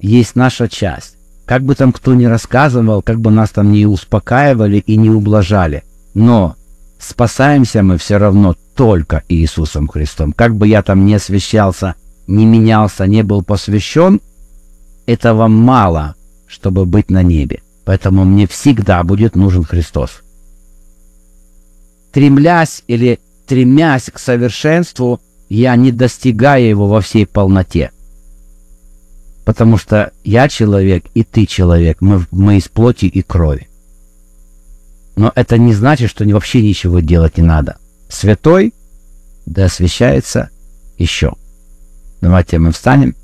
есть наша часть. Как бы там кто ни рассказывал, как бы нас там не успокаивали и не ублажали, но спасаемся мы все равно только Иисусом Христом. Как бы я там не освящался, не менялся, не был посвящен, этого мало, чтобы быть на небе. Поэтому мне всегда будет нужен Христос. Стремлясь или стремясь к совершенству, я не достигаю его во всей полноте. Потому что я человек, и ты человек, мы из плоти и крови. Но это не значит, что вообще ничего делать не надо. Святой да освящается еще. Давайте мы встанем.